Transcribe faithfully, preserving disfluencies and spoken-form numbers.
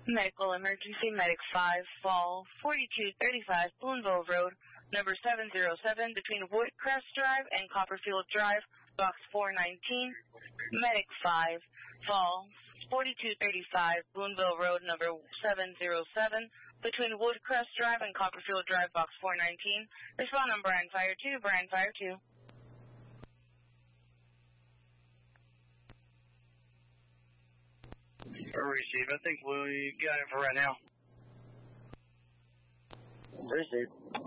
Medical emergency, Medic five, fall forty-two thirty-five, Boonville Road, number seven zero seven, between Woodcrest Drive and Copperfield Drive, box four nineteen. Medic five, fall forty-two thirty-five, Boonville Road, number seven zero seven, between Woodcrest Drive and Copperfield Drive, box four nineteen. Respond on Brian Fire two, Brian Fire two. Receive. I think we got it for right now. Receive.